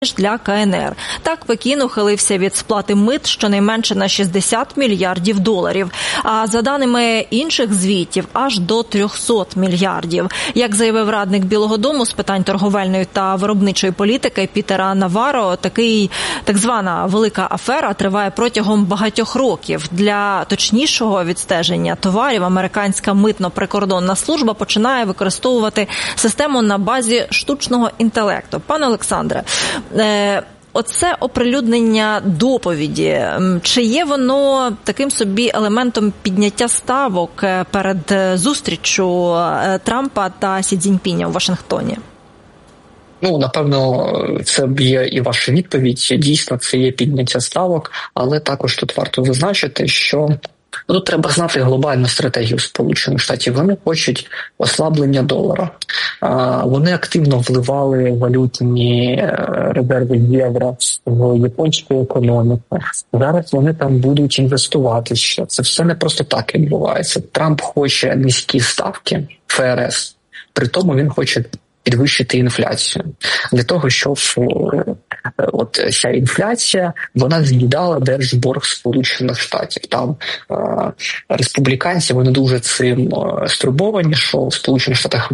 для КНР. Так, Пекін ухилився від сплати мит щонайменше на $60 мільярдів. А за даними інших звітів, аж до $300 мільярдів. Як заявив радник Білого дому з питань торговельної та виробничої політики Пітера Наваро, так звана велика афера триває протягом багатьох років. Для точнішого відстеження товарів американська митно-прикордонна служба починає використовувати систему на базі штучного інтелекту. Пане Олександре, оце оприлюднення доповіді, чи є воно таким собі елементом підняття ставок перед зустріччю Трампа та Сі Цзіньпіня у Вашингтоні? Напевно, це є і ваша відповідь. Дійсно, це є підняття ставок, але також тут варто зазначити, що тут треба знати глобальну стратегію Сполучених Штатів. Вони хочуть ослаблення долара. Вони активно вливали валютні резерви євро в японську економіку. Зараз вони там будуть інвестувати ще. Це все не просто так відбувається. Трамп хоче низькі ставки ФРС, при тому він хоче підвищити інфляцію. Для того, щоб ця інфляція, вона з'їдала держборг Сполучених Штатів. Там республіканці, вони дуже цим стурбовані, що в Сполучених Штатах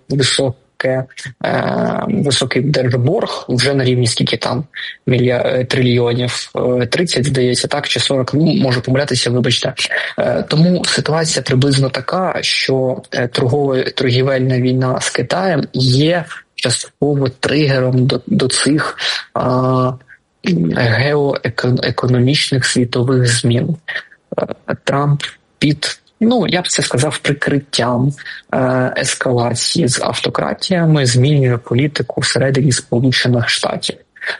високий держборг, вже на рівні скільки там трильйонів, 30, здається, так, чи 40, можу помилятися, вибачте. Тому ситуація приблизно така, що торгівельна війна з Китаєм є частково тригером до цих геоекономічних світових змін. Трамп під я б це сказав, прикриттям ескалації з автократіями змінює політику всередині Сполучених Штатів.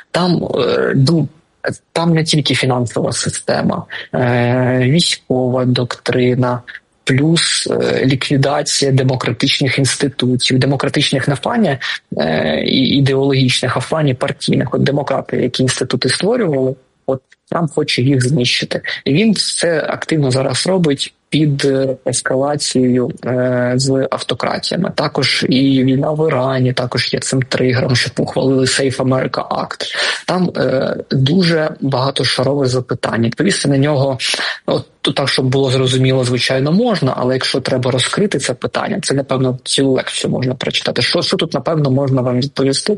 Там не тільки фінансова система, військова доктрина, плюс ліквідація демократичних інститутів, демократичних не в плані ідеологічних, а в плані партійних. От демократи, які інститути створювали, Трамп хоче їх знищити. І він це активно зараз робить під ескалацією з автократіями. Також і війна в Ірані, також є цим тригером, щоб ухвалили Safe America Act. Там дуже багатошарове запитання. Відповісти на нього, так, щоб було зрозуміло, звичайно, можна, але якщо треба розкрити це питання, це, напевно, цілу лекцію можна прочитати. Що тут, напевно, можна вам відповісти?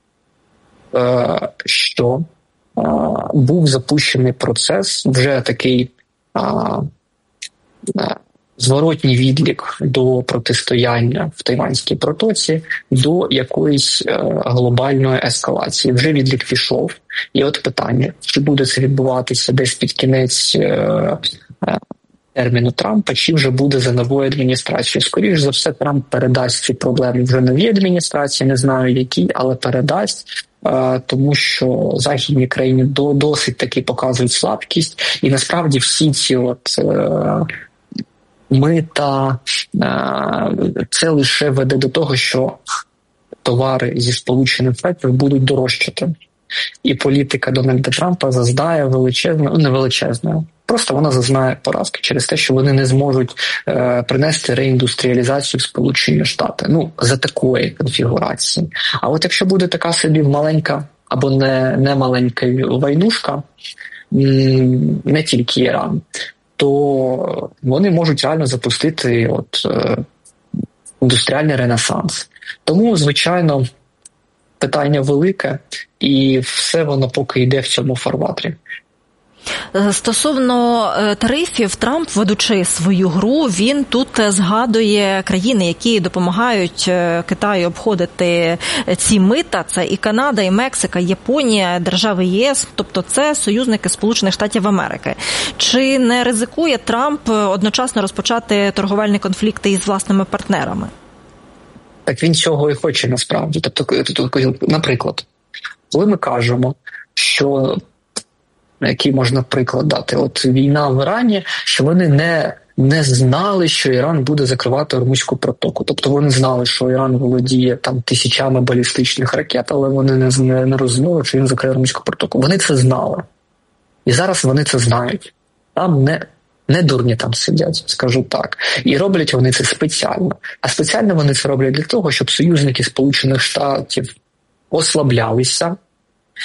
Що був запущений процес, вже такий зворотній відлік до протистояння в Тайванській протоці, до якоїсь глобальної ескалації. Вже відлік пішов. І от питання, чи буде це відбуватися десь під кінець терміну Трампа, чи вже буде за новою адміністрацією. Скоріше за все, Трамп передасть ці проблеми вже новій адміністрації, не знаю якій, але передасть, тому що західні країни досить таки показують слабкість, і насправді всі ці мита, це лише веде до того, що товари зі Сполучених Штатів будуть дорожчати. І політика Дональда Трампа зазнає величезною. Просто вона зазнає поразки через те, що вони не зможуть принести реіндустріалізацію в Сполучені Штати. За такої конфігурації. А от якщо буде така собі маленька або не маленька войнушка, не тільки Іран, то вони можуть реально запустити індустріальний ренесанс. Тому, звичайно, питання велике, і все воно поки йде в цьому фарватрі. Стосовно тарифів, Трамп, ведучи свою гру, він тут згадує країни, які допомагають Китаю обходити ці мита. Це і Канада, і Мексика, Японія, держави ЄС, тобто це союзники Сполучених Штатів Америки. Чи не ризикує Трамп одночасно розпочати торговельні конфлікти із власними партнерами? Так він цього і хоче насправді. Тобто, наприклад, коли ми кажемо, що який можна приклад дати? Війна в Ірані, що вони не знали, що Іран буде закривати Ормузьку протоку. Тобто вони знали, що Іран володіє там тисячами балістичних ракет, але вони не розуміли, що він закриє Ормузьку протоку. Вони це знали. І зараз вони це знають. Там не дурні там сидять, скажу так. І роблять вони це спеціально. А спеціально вони це роблять для того, щоб союзники Сполучених Штатів ослаблялися,